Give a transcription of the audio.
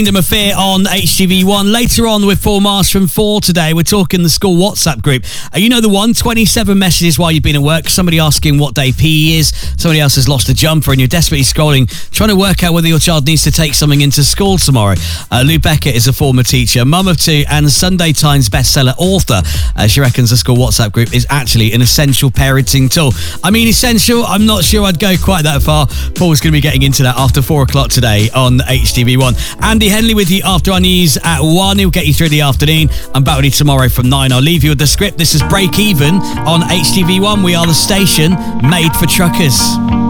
Kingdom of Fear on HTV1. Later on with Full Mars from 4 today, we're talking the school WhatsApp group. You know the one, 27 messages while you've been at work, somebody asking what day PE is, somebody else has lost a jumper, and you're desperately scrolling, trying to work out whether your child needs to take something into school tomorrow. Lou Beckett is a former teacher, mum of two, and Sunday Times bestseller author. She reckons the school WhatsApp group is actually an essential parenting tool. I mean, essential, I'm not sure I'd go quite that far. Paul's going to be getting into that after 4 o'clock today on HTV1. Andy Henley with you after our news at 1. He'll get you through the afternoon. I'm back with you tomorrow from 9. I'll leave you with the script. This is Break Even on HTV1. We are the station made for truckers.